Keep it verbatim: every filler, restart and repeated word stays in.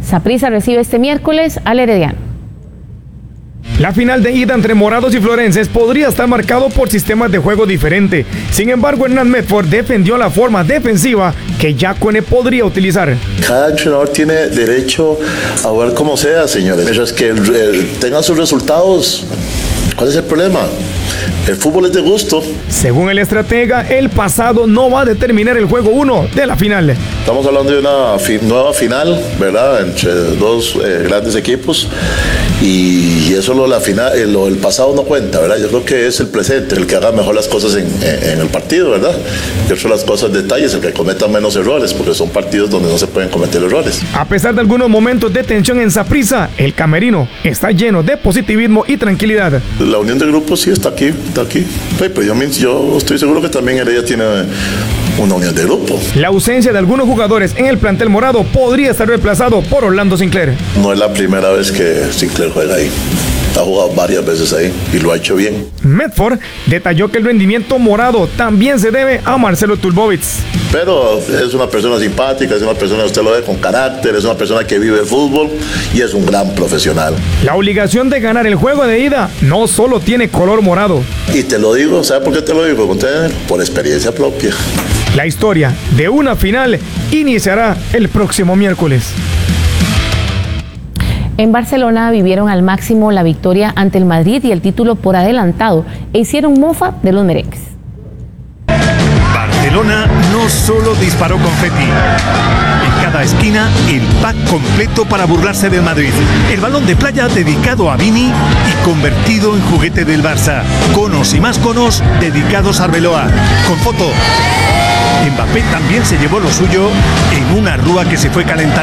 Saprissa recibe este miércoles al Herediano. La final de ida entre morados y florenses podría estar marcado por sistemas de juego diferente. Sin embargo, Hernán Medford defendió la forma defensiva que Yacone podría utilizar. Cada entrenador tiene derecho a ver cómo sea, señores. Mientras que el, el, tengan sus resultados, ¿cuál es el problema? El fútbol es de gusto. Según el estratega, el pasado no va a determinar el juego uno de la final. Estamos hablando de una fi- nueva final, ¿verdad? Entre dos eh, grandes equipos. Y eso lo la final, eh, lo, el pasado no cuenta, ¿verdad? Yo creo que es el presente el que haga mejor las cosas en, en, en el partido, ¿verdad? Y eso las cosas, detalles, el que cometa menos errores, porque son partidos donde no se pueden cometer errores. A pesar de algunos momentos de tensión en Saprissa, el camerino está lleno de positivismo y tranquilidad. La unión de grupos sí está aquí, está aquí. Pero yo, yo estoy seguro que también Heredia tiene una unión de grupo. La ausencia de algunos jugadores en el plantel morado podría estar reemplazado por Orlando Sinclair. No es la primera vez que Sinclair juega ahí. Ha jugado varias veces ahí y lo ha hecho bien. Medford detalló que el rendimiento morado también se debe a Marcelo Tulbovitz. Pero es una persona simpática, es una persona, usted lo ve, con carácter, es una persona que vive el fútbol y es un gran profesional. La obligación de ganar el juego de ida no solo tiene color morado. Y te lo digo, ¿sabe por qué te lo digo? Por experiencia propia. La historia de una final iniciará el próximo miércoles. En Barcelona vivieron al máximo la victoria ante el Madrid y el título por adelantado e hicieron mofa de los merengues. Barcelona no solo disparó confeti. En cada esquina, el pack completo para burlarse del Madrid. El balón de playa dedicado a Vini y convertido en juguete del Barça. Conos y más conos dedicados a Arbeloa. Con foto. Mbappé también se llevó lo suyo en una rúa que se fue calentando.